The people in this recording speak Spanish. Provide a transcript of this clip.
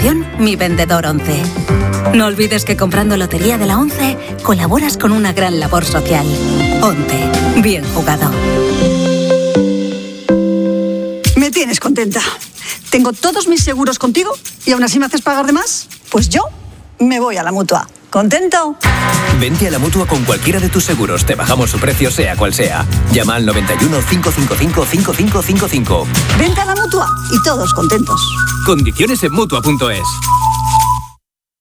Fundación Mi Vendedor 11. No olvides que comprando Lotería de la 11 colaboras con una gran labor social. 11. Bien jugado. Me tienes contenta. Tengo todos mis seguros contigo y aún así me haces pagar de más. Pues yo me voy a la Mutua. ¿Contento? Vente a la Mutua con cualquiera de tus seguros. Te bajamos su precio sea cual sea. Llama al 91 555 5555. Vente a la Mutua y todos contentos. Condiciones en Mutua.es.